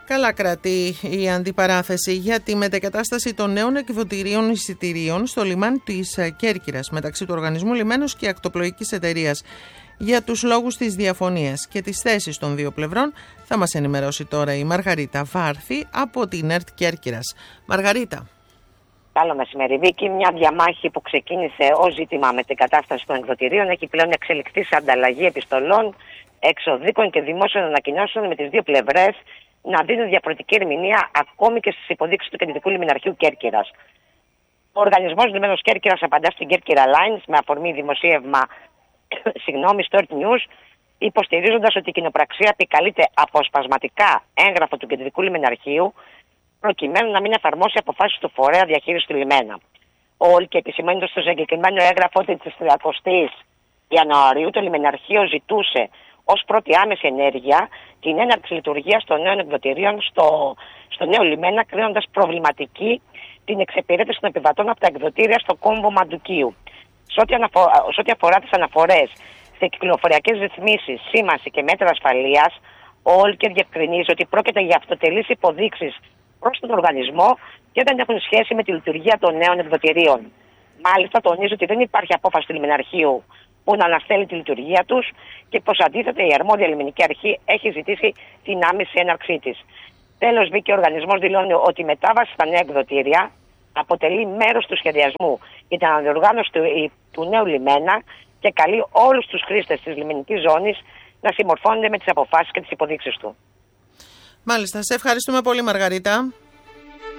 Καλά κρατεί η αντιπαράθεση για τη μετεγκατάσταση των νέων εκδοτηρίων εισιτηρίων στο λιμάνι της Κέρκυρας μεταξύ του Οργανισμού Λιμένος και Ακτοπλοϊκής Εταιρείας. Για τους λόγους της διαφωνίας και τις θέσεις των δύο πλευρών θα μας ενημερώσει τώρα η Μαργαρίτα Βάρθη από την ΕΡΤ Κέρκυρας. Μαργαρίτα. Καλό μεσημέρι, Βίκη. Μια διαμάχη που ξεκίνησε ως ζήτημα μετεγκατάσταση των εκδοτηρίων έχει πλέον εξελιχθεί σε ανταλλαγή επιστολών, εξοδίκων και δημόσιων ανακοινώσεων με τις δύο πλευρές να δίνουν διαφορετική ερμηνεία ακόμη και στις υποδείξεις του Κεντρικού Λιμεναρχείου Κέρκυρας. Ο Οργανισμός Λιμένος Κέρκυρας απαντά στην Κέρκυρα Lines με αφορμή δημοσίευμα στο Earth News, υποστηρίζοντας ότι η κοινοπραξία επικαλείται αποσπασματικά έγγραφο του Κεντρικού Λιμεναρχείου προκειμένου να μην εφαρμόσει αποφάσεις του φορέα διαχείρισης του λιμένα. Όλοι και επισημαίνοντας στο συγκεκριμένο έγγραφο ότι τις 30 Ιανουαρίου το Λιμεναρχείο ζητούσε ως πρώτη άμεση ενέργεια την έναρξη λειτουργίας των νέων εκδοτηρίων στο νέο λιμένα, κρίνοντας προβληματική την εξυπηρέτηση των επιβατών από τα εκδοτήρια στο κόμβο Μαντουκίου. Σε ό,τι αφορά τις αναφορές σε κυκλοφοριακές ρυθμίσεις, σήμανση και μέτρα ασφαλείας, ο Όλκερ διευκρινίζει ότι πρόκειται για αυτοτελείς υποδείξεις προς τον οργανισμό και δεν έχουν σχέση με τη λειτουργία των νέων εκδοτηρίων. Μάλιστα, τονίζει ότι δεν υπάρχει απόφαση του Λιμεναρχείου που να αναστέλει τη λειτουργία τους και πως αντίθετα η αρμόδια λιμενική αρχή έχει ζητήσει την άμεση έναρξή της. Τέλος, ο οργανισμός δηλώνει ότι η μετάβαση στα νέα εκδοτήρια αποτελεί μέρος του σχεδιασμού για την αναδιοργάνωση του νέου λιμένα και καλεί όλους τους χρήστες της λιμενικής ζώνης να συμμορφώνονται με τις αποφάσεις και τις υποδείξεις του. Μάλιστα, σε ευχαριστούμε πολύ, Μαργαρίτα.